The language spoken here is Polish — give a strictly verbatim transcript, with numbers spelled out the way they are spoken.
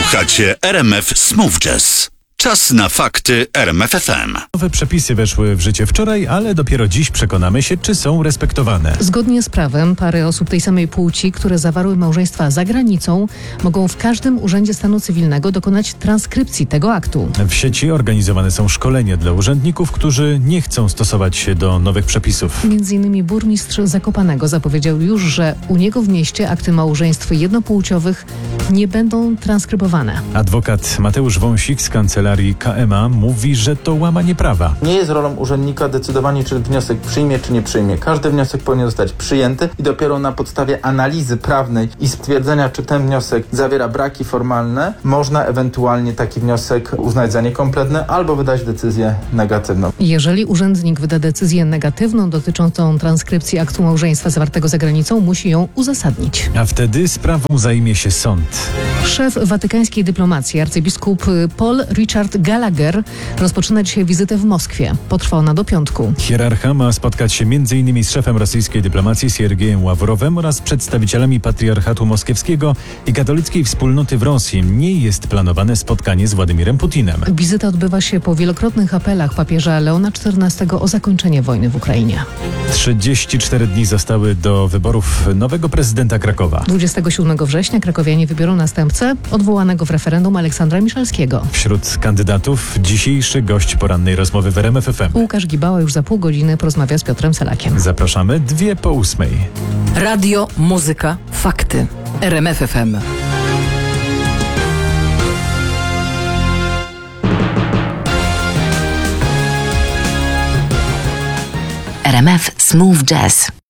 Słuchacie R M F Smooth Jazz. Czas na fakty R M F F M. Nowe przepisy weszły w życie wczoraj, ale dopiero dziś przekonamy się, czy są respektowane. Zgodnie z prawem pary osób tej samej płci, które zawarły małżeństwa za granicą, mogą w każdym urzędzie stanu cywilnego dokonać transkrypcji tego aktu. W sieci organizowane są szkolenia dla urzędników, którzy nie chcą stosować się do nowych przepisów. Między innymi burmistrz Zakopanego zapowiedział już, że u niego w mieście akty małżeństw jednopłciowych nie będą transkrybowane. Adwokat Mateusz Wąsik z kancelarii K M A mówi, że to łamanie prawa. Nie jest rolą urzędnika decydowanie, czy wniosek przyjmie, czy nie przyjmie. Każdy wniosek powinien zostać przyjęty i dopiero na podstawie analizy prawnej i stwierdzenia, czy ten wniosek zawiera braki formalne, można ewentualnie taki wniosek uznać za niekompletny albo wydać decyzję negatywną. Jeżeli urzędnik wyda decyzję negatywną dotyczącą transkrypcji aktu małżeństwa zawartego za granicą, musi ją uzasadnić. A wtedy sprawą zajmie się sąd. Szef watykańskiej dyplomacji, arcybiskup Paul Richard Gallagher, rozpoczyna dzisiaj wizytę w Moskwie. Potrwa ona do piątku. Hierarcha ma spotkać się między innymi z szefem rosyjskiej dyplomacji Siergiejem Ławrowem oraz przedstawicielami patriarchatu moskiewskiego i katolickiej wspólnoty w Rosji. Nie jest planowane spotkanie z Władimirem Putinem. Wizyta odbywa się po wielokrotnych apelach papieża Leona czternastego o zakończenie wojny w Ukrainie. trzydzieści cztery dni zostały do wyborów nowego prezydenta Krakowa. dwudziestego siódmego września krakowianie wybiorą następcę odwołanego w referendum Aleksandra Miszalskiego. Wśród kandydatów dzisiejszy gość porannej rozmowy w R M F F M. Łukasz Gibała już za pół godziny porozmawia z Piotrem Selakiem. Zapraszamy dwie po ósmej. Radio, muzyka, fakty. R M F F M. R M F Smooth Jazz.